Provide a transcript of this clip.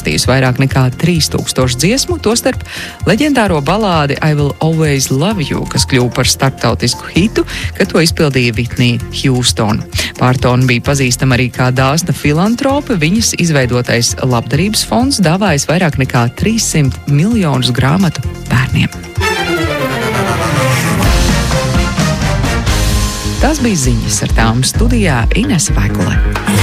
pelnījusi vairāk nekā 3000 dziesmu, tostarp leģendāro balādi I Will Always Love You, kas kļuva par starptautisku hitu, kad to izpildīja Whitney Houston. Pārtona bija pazīstama arī kā dāsna filantrope, viņas izveidotais labdarības fonds dāvājis vairāk nekā 300 miljonus grāmatu bērniem. Tas bija ziņas, ar tām studijā Inese Vaigule.